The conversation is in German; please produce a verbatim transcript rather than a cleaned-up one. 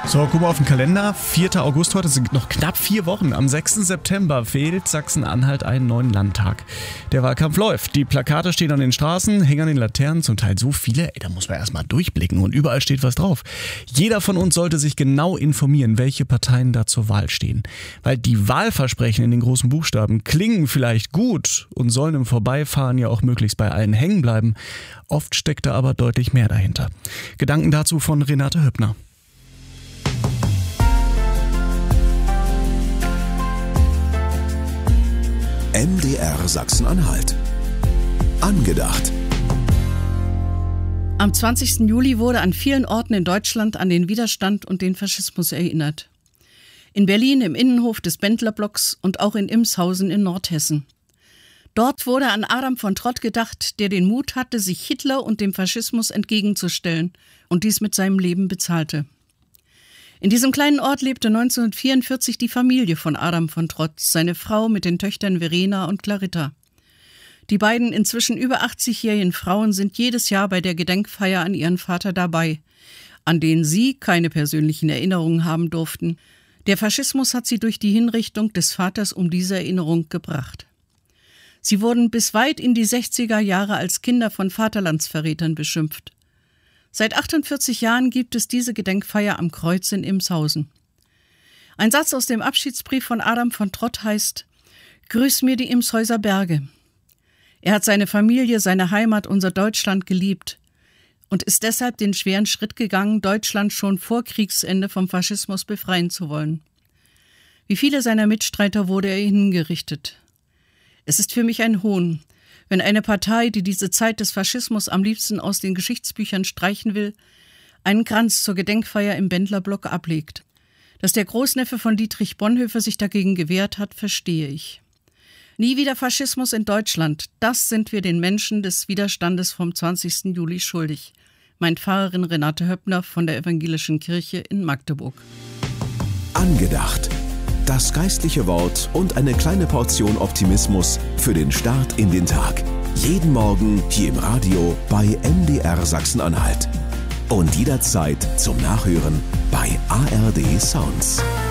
So, gucken wir auf den Kalender. vierter August heute, sind noch knapp vier Wochen. Am sechsten September wählt Sachsen-Anhalt einen neuen Landtag. Der Wahlkampf läuft. Die Plakate stehen an den Straßen, hängen an den Laternen, zum Teil so viele, ey, da muss man erstmal durchblicken und überall steht was drauf. Jeder von uns sollte sich genau informieren, welche Parteien da zur Wahl stehen. Weil die Wahlversprechen in den großen Buchstaben klingen vielleicht gut und sollen im Vorbeifahren ja auch möglichst bei allen hängen bleiben. Oft steckt da aber deutlich mehr dahinter. Gedanken dazu von Renate Höppner. M D R Sachsen-Anhalt. Angedacht. Am zwanzigsten Juli wurde an vielen Orten in Deutschland an den Widerstand und den Faschismus erinnert. In Berlin im Innenhof des Bendlerblocks und auch in Imshausen in Nordhessen. Dort wurde an Adam von Trott gedacht, der den Mut hatte, sich Hitler und dem Faschismus entgegenzustellen und dies mit seinem Leben bezahlte. In diesem kleinen Ort lebte neunzehnhundertvierundvierzig die Familie von Adam von Trott, seine Frau mit den Töchtern Verena und Clarita. Die beiden inzwischen über achtzigjährigen Frauen sind jedes Jahr bei der Gedenkfeier an ihren Vater dabei, an den sie keine persönlichen Erinnerungen haben durften. Der Faschismus hat sie durch die Hinrichtung des Vaters um diese Erinnerung gebracht. Sie wurden bis weit in die sechziger Jahre als Kinder von Vaterlandsverrätern beschimpft. Seit achtundvierzig Jahren gibt es diese Gedenkfeier am Kreuz in Imshausen. Ein Satz aus dem Abschiedsbrief von Adam von Trott heißt: Grüß mir die Imshäuser Berge. Er hat seine Familie, seine Heimat, unser Deutschland geliebt und ist deshalb den schweren Schritt gegangen, Deutschland schon vor Kriegsende vom Faschismus befreien zu wollen. Wie viele seiner Mitstreiter wurde er hingerichtet. Es ist für mich ein Hohn, wenn eine Partei, die diese Zeit des Faschismus am liebsten aus den Geschichtsbüchern streichen will, einen Kranz zur Gedenkfeier im Bendlerblock ablegt. Dass der Großneffe von Dietrich Bonhoeffer sich dagegen gewehrt hat, verstehe ich. Nie wieder Faschismus in Deutschland, das sind wir den Menschen des Widerstandes vom zwanzigsten Juli schuldig. Mein Pfarrerin Renate Höppner von der Evangelischen Kirche in Magdeburg. Angedacht. Das geistliche Wort und eine kleine Portion Optimismus für den Start in den Tag. Jeden Morgen hier im Radio bei M D R Sachsen-Anhalt. Und jederzeit zum Nachhören bei A R D Sounds.